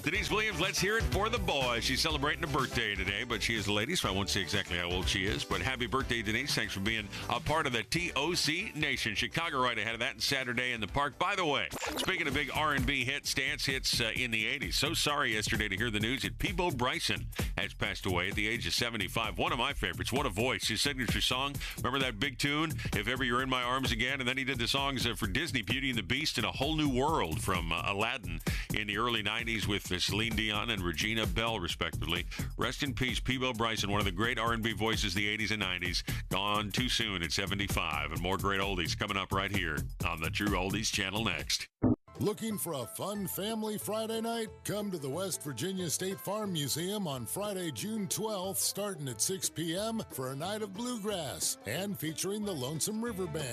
Denise Williams, let's hear it for the boy. She's celebrating a birthday today, but she is a lady, so I won't say exactly how old she is. But happy birthday, Denise. Thanks for being a part of the TOC Nation. Chicago right ahead of that, and Saturday in the Park. By the way, speaking of big R&B hits, dance hits in the 80s, so sorry yesterday to hear the news that Peabo Bryson has passed away at the age of 75. One of my favorites. What a voice. His signature song. Remember that big tune, If Ever You're in My Arms Again? And then he did the songs for Disney, Beauty and the Beast and A Whole New World from Aladdin in the early 90s with Celine Dion and Regina Bell, respectively. Rest in peace, Peabo Bryson, one of the great R&B voices of the 80s and 90s. Gone too soon at 75. And more great oldies coming up right here on the True Oldies Channel next. Looking for a fun family Friday night? Come to the West Virginia State Farm Museum on Friday, June 12th, starting at 6 p.m. for a night of bluegrass and featuring the Lonesome River Band.